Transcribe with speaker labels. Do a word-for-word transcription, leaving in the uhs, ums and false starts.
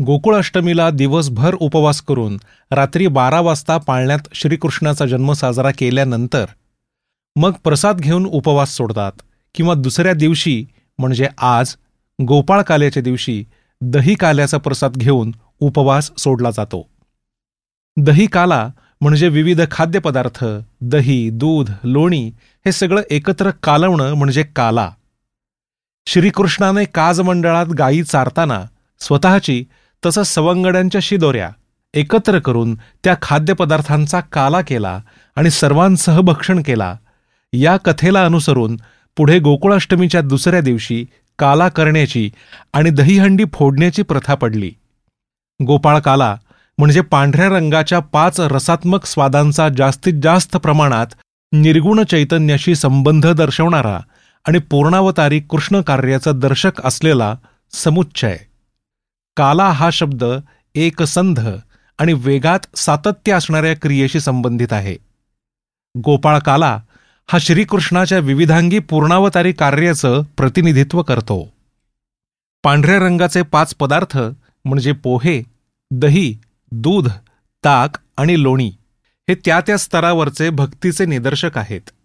Speaker 1: गोकुळ अष्टमीला दिवसभर उपवास करून रात्री बारा वाजता पाळण्यात श्रीकृष्णाचा जन्म साजरा केल्यानंतर मग प्रसाद घेऊन उपवास सोडतात किंवा दुसऱ्या दिवशी म्हणजे आज गोपाळ काल्याच्या दिवशी दही काल्याचा प्रसाद घेऊन उपवास सोडला जातो. दही काला म्हणजे विविध खाद्यपदार्थ, दही, दूध, लोणी हे सगळं एकत्र कालवणं म्हणजे काला. श्रीकृष्णाने काजमंडळात गायी चारताना स्वतःची तसंच सवंगड्यांच्या शिदोऱ्या एकत्र करून त्या खाद्यपदार्थांचा काला केला आणि सर्वांसह भक्षण केला. या कथेला अनुसरून पुढे गोकुळाष्टमीच्या दुसऱ्या दिवशी काला करण्याची आणि दहीहंडी फोडण्याची प्रथा पडली. गोपाळ काला म्हणजे पांढऱ्या रंगाच्या पाच रसात्मक स्वादांचा जास्तीत जास्त प्रमाणात निर्गुण चैतन्याशी संबंध दर्शवणारा आणि पूर्णावतारी कृष्ण कार्याचा दर्शक असलेला समुच्चय. काला हा शब्द एकसंध आणि वेगात सातत्य असणाऱ्या क्रियेशी संबंधित आहे. गोपाळ काला हा श्रीकृष्णाच्या विविधांगी पूर्णावतारी कार्याचं प्रतिनिधित्व करतो. पांढऱ्या रंगाचे पाच पदार्थ म्हणजे पोहे, दही, दूध, ताक आणि लोणी हे त्या त्या स्तरावरचे भक्तीचे निदर्शक आहेत.